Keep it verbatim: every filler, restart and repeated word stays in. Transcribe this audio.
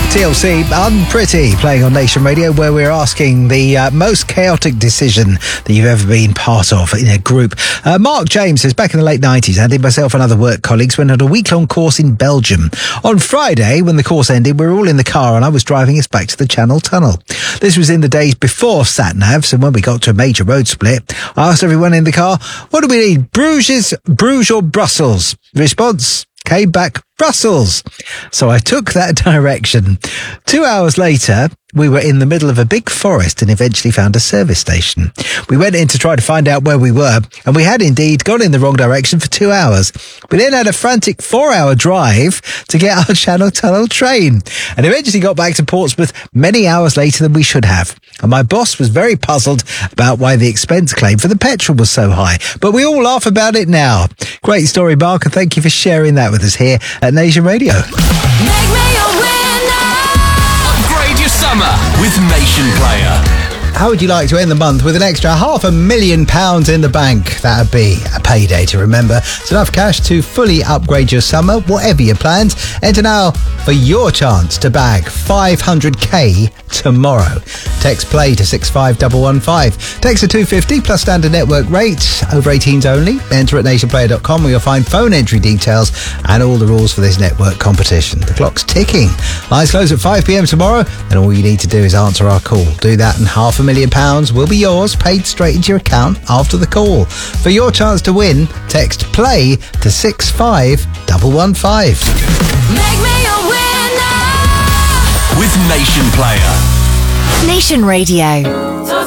T L C, Unpretty, playing on Nation Radio, where we're asking the uh, most chaotic decision that you've ever been part of in a group. Uh, Mark James says, back in the late nineties, Andy, myself and other work colleagues went on a week-long course in Belgium. On Friday, when the course ended, we were all in the car and I was driving us back to the Channel Tunnel. This was in the days before sat-navs, and when we got to a major road split, I asked everyone in the car, what do we need, Bruges, Bruges or Brussels? Response came back, Brussels. So I took that direction. Two hours later, we were in the middle of a big forest and eventually found a service station. We went in to try to find out where we were, and we had indeed gone in the wrong direction for two hours. We then had a frantic four-hour drive to get our Channel Tunnel train, and eventually got back to Portsmouth many hours later than we should have. And my boss was very puzzled about why the expense claim for the petrol was so high. But we all laugh about it now. Great story, Mark, and thank you for sharing that with us here at Nation Radio. Make me a winner. Upgrade your summer with Nation Player. How would you like to end the month with an extra half a million pounds in the bank? That'd be a payday to remember. It's enough cash to fully upgrade your summer, whatever your plans. Enter now for your chance to bag five hundred k tomorrow. Text play to six five one one five. Text to two fifty plus standard network rates. Over eighteens only. Enter at nation player dot com where you'll find phone entry details and all the rules for this network competition. The clock's ticking. Lines close at five p.m. tomorrow, and all you need to do is answer our call. Do that and half a million pounds will be yours, paid straight into your account after the call. For your chance to win, text play to six five one one five. Make me a winner with Nation Player. Nation Radio.